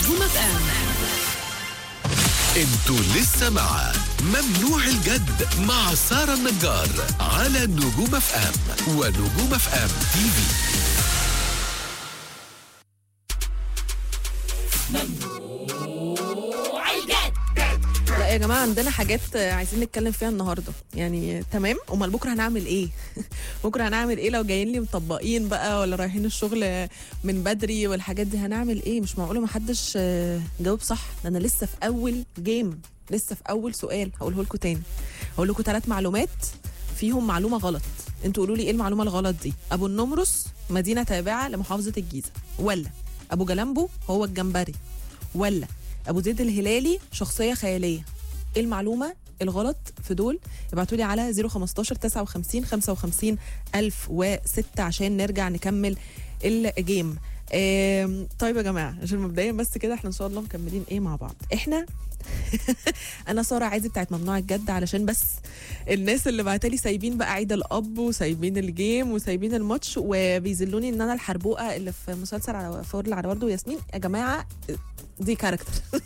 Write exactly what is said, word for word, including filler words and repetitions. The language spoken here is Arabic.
نجوم اف ام. انتوا لسه مع ممنوع الجد مع سارة النجار على نجوم اف ام ونجوم اف ام تي في. لا يا جماعة، عندنا حاجات عايزين نتكلم فيها النهاردة. يعني تمام، امال بكرة هنعمل ايه؟ بكرة هنعمل ايه لو جايين لي مطبقين بقى ولا رايحين الشغل من بدري والحاجات دي؟ هنعمل ايه؟ مش معقولة محدش جاوب صح. انا لسه في اول جيم، لسه في اول سؤال هقوله لكم تاني. هقول لكم ثلاث معلومات فيهم معلومة غلط، انتوا قولوا لي ايه المعلومة الغلط دي. ابو النمرس مدينة تابعة لمحافظة الجيزة، ولا ابو جلامبو هو الجمبري، ولا ابو زيد الهلالي شخصيه خياليه؟ ايه المعلومه الغلط في دول؟ ابعتوا لي على صفر خمستاشر تسعة وخمسين خمسة وخمسين ألف وستة عشان نرجع نكمل الجيم. آم، طيب يا جماعه، عشان مبدئيا بس كده احنا ان شاء الله مكملين ايه مع بعض. احنا انا ساره عايزه بتاعت ممنوع الجد، علشان بس الناس اللي بعتلي سايبين بقى عيد الاب وسايبين الجيم وسايبين الماتش وبيذلوني ان انا الحربوقه اللي في مسلسل على فور على ورده وياسمين. يا جماعه دي كاركتر